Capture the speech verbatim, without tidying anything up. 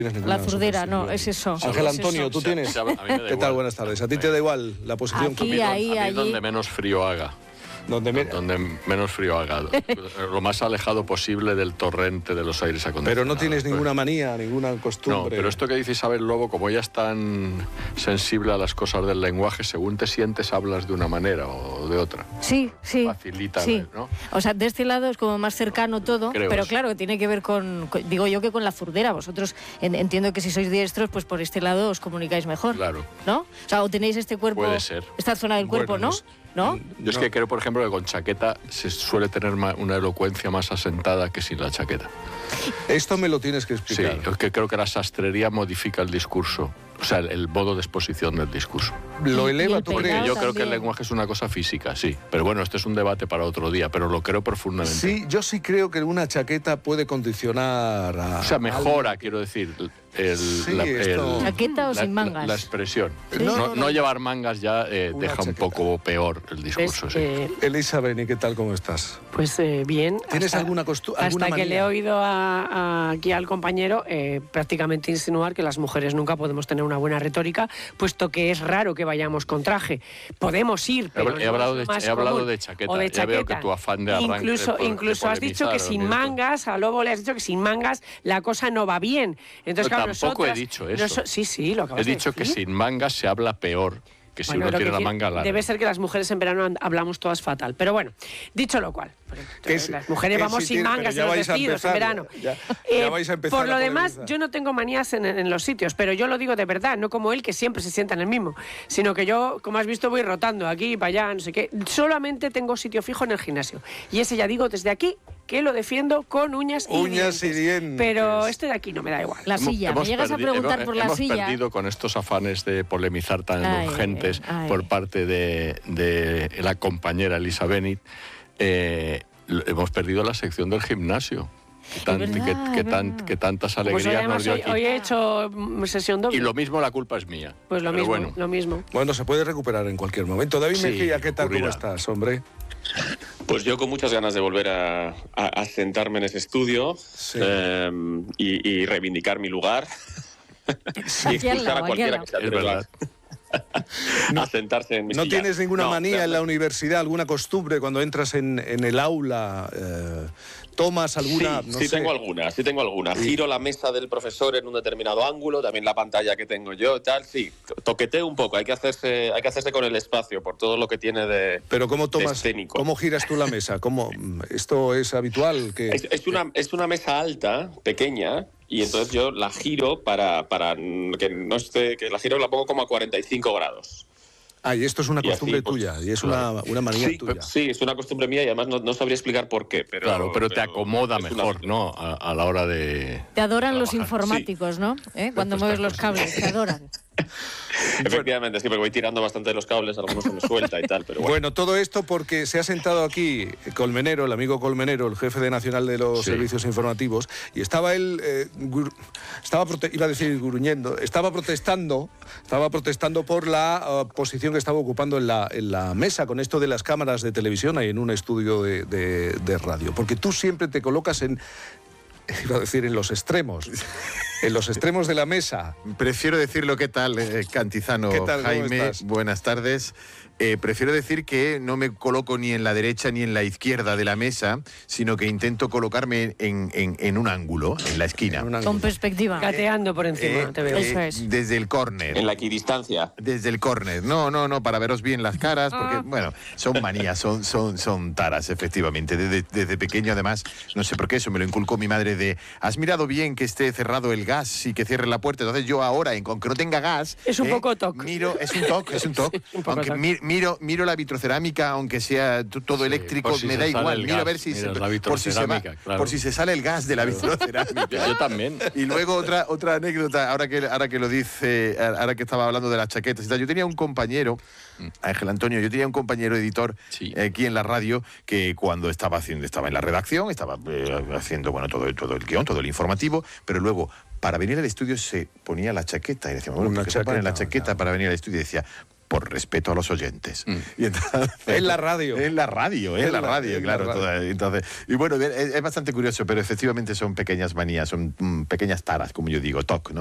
La zurdera, no, es eso. Ángel es Antonio, eso. ¿tú tienes? O sea, a mí me da ¿Qué igual. tal? Buenas tardes. ¿A ti te da igual la posición? Aquí, que- ahí, a mí allí. donde menos frío haga. Donde me- Donde menos frío haga. Lo más alejado posible del torrente de los aires acondicionados. Pero no tienes Pues- ninguna manía, ninguna costumbre. No, pero esto que dice Isabel Lobo, como ella es tan sensible a las cosas del lenguaje, según te sientes hablas de una manera o de otra. Sí, sí. Facilita, sí. ¿no? O sea, de este lado es como más cercano todo, Creo pero eso. claro, tiene que ver con, con- digo yo que con la zurdera. Vosotros en- entiendo que si sois diestros, pues por este lado os comunicáis mejor. Claro. ¿No? O sea, o tenéis este cuerpo, Puede ser. esta zona del cuerpo, Bueno, ¿no? nos- ¿No? Yo es que creo, por ejemplo, que con chaqueta se suele tener ma- una elocuencia más asentada que sin la chaqueta. Esto me lo tienes que Sí, explicar. es que creo que la sastrería modifica el discurso, o sea, el, el modo de exposición del discurso. Lo Y- y eleva, el ¿tú peinado crees? Yo creo que el también. lenguaje es una cosa física, sí. Pero bueno, este es un debate para otro día, pero lo creo profundamente. Sí, yo sí creo que una chaqueta puede condicionar a... O sea, mejora, alguien. quiero decir, el, Sí, la, esto- el- ¿Chaqueta o la- sin mangas? La, la expresión. Sí. No, No, no, no, no. llevar mangas ya eh, Una deja un chaqueta. poco peor el ¿Ves? discurso. Sí. Eh, Elisa Beni, ¿qué tal? ¿Cómo estás? pues eh, bien. ¿Tienes hasta- alguna costu- Hasta alguna que manía? le he oído a- a- aquí al compañero eh, prácticamente insinuar que las mujeres nunca podemos tener una buena retórica, puesto que es raro que vayamos con traje. Podemos ir, pero He no hablado es de- lo más he hablado común. de chaqueta. O de Ya veo chaqueta. que tu afán de arranque- Incluso, de po- de incluso has dicho que polemizar, sin Ernesto. mangas, a Lobo le has dicho que sin mangas la cosa no va bien. Entonces, No, claro, tampoco he nosotras- dicho eso. noso- sí, sí, lo acabas He de dicho que decir. sin mangas se habla peor que si Bueno, uno lo tiene que la quiere- manga larga. Debe ser que las mujeres en verano and- hablamos todas fatal. Pero bueno, dicho lo cual, Que si- las mujeres que vamos si sin tiene- mangas pero ya en los vais a vestidos en empezar, verano. ya- ya Eh, vais a empezar por a lo demás, polemizar. yo no tengo manías en, en los sitios, pero yo lo digo de verdad, no como él, que siempre se sienta en el mismo, sino que yo, como has visto, voy rotando aquí, para allá, no sé qué. Solamente tengo sitio fijo en el gimnasio. Y ese ya digo desde aquí que lo defiendo con uñas y Uñas y dientes. dientes. Pero este de aquí no me da igual. La Hemos- silla. Me hemos llegas a perdi- preguntar hemos- por la hemos silla. perdido con estos afanes de polemizar tan Ay, urgentes ay. por parte de, de la compañera Elisa Benit. Eh, lo- hemos perdido la sección del gimnasio. Que, tan- verdad, que- que es tan- verdad. que tantas Pues hoy, alegrías nos además, dio hoy, aquí. hoy he hecho mm, sesión doble. Y lo mismo, la culpa es mía. Pues lo Pero mismo, bueno. lo mismo. Bueno, se puede recuperar en cualquier momento. David Sí, Mejía, ¿qué tal? ¿Cómo ocurrirá. estás, hombre? Pues yo con muchas ganas de volver a, a- a sentarme en ese estudio Sí. eh, y, y reivindicar mi lugar y Aquí al expulsar lado, a aquí cualquiera al que se Es atreva verdad. a sentarse en mi ¿No silla. tienes ninguna No, manía pero- en la universidad, alguna costumbre cuando entras en, en el aula? eh, ¿Tomas alguna? Sí, no sí sé. tengo alguna, sí tengo alguna. Giro la mesa del profesor en un determinado ángulo, también la pantalla que tengo yo, tal, sí. Toqueteo un poco, hay que hacerse, hay que hacerse con el espacio por todo lo que tiene de, Pero ¿cómo de tomas? escénico. ¿Cómo giras tú la mesa? ¿Cómo, ¿Esto es habitual? Que, Es, es una, es una mesa alta, pequeña, y entonces yo la giro para, para que no esté, que la giro la pongo como a cuarenta y cinco grados. Ah, y esto es una Y así, costumbre pues, tuya, y es claro. una, una manía Sí, tuya. sí, es una costumbre mía y además no, no sabría explicar por qué. Pero, Claro, pero te acomoda es una- mejor, ¿no? A, a la hora de. Te adoran los trabajar. informáticos, ¿no? ¿Eh? Cuando Pues mueves estas los cosas. cables, te adoran. Efectivamente, sí, porque voy tirando bastante de los cables, algunos se me suelta y tal, pero bueno. Bueno, todo esto porque se ha sentado aquí Colmenero, el amigo Colmenero, el jefe de nacional de los Sí. servicios informativos, y estaba él, eh, gur- estaba prote- iba a decir gruñendo, estaba protestando, estaba protestando por la eh, posición que estaba ocupando en la, en la mesa con esto de las cámaras de televisión ahí en un estudio de, de- de radio, porque tú siempre te colocas en, iba a decir, en los extremos, en los extremos de la mesa. Prefiero decirlo, ¿qué tal, eh, Cantizano? ¿Qué tal? ¿Cómo Jaime, estás? buenas tardes. Eh, prefiero decir que no me coloco ni en la derecha ni en la izquierda de la mesa, sino que intento colocarme en, en- en un ángulo, en la esquina. En una- Con perspectiva. Gateando por encima, Eh, te veo. Eso es. Desde el córner. En la equidistancia. Desde el córner. No, no, no, para veros bien las caras, porque, bueno, son manías, son, son, son taras, efectivamente. Desde, desde pequeño, además, no sé por qué, eso me lo inculcó mi madre de, has mirado bien que esté cerrado el gas y que cierre la puerta. Entonces yo ahora, en- aunque no tenga gas... Es un poco toc. Miro, es un toc, es un toc. Sí, un poco aunque toc. mi- miro, miro la vitrocerámica, aunque sea t- todo Sí, eléctrico, por si me se da sale igual. el Miro a gas, ver si se, miras la por, si se va- vitrocerámica, claro. por si se sale el gas de la vitrocerámica. Yo también. Y luego otra otra anécdota, ahora que, ahora que lo dice, ahora que estaba hablando de las chaquetas y tal. Yo tenía un compañero, Ángel Antonio, yo tenía un compañero editor Sí. eh, aquí en la radio que cuando estaba haciendo, estaba en la redacción, estaba eh, haciendo bueno todo, todo el guión, todo el informativo, pero luego para venir al estudio se ponía la chaqueta y decía, bueno, Una ¿por qué se pone la chaqueta, chaqueta claro. para venir al estudio? Y decía, por respeto a los oyentes. Mm. Y entonces, en la radio. En la radio, en, en la, la radio, en claro. La radio. Toda, entonces, y bueno, es, es bastante curioso, pero efectivamente son pequeñas manías, son mm, pequeñas taras, como yo digo, toc, ¿no?